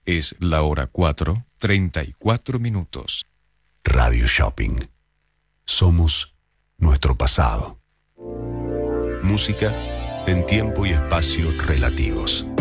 Es la hora 4:34. Radio Shopping. Somos nuestro pasado. Música en tiempo y espacio relativos.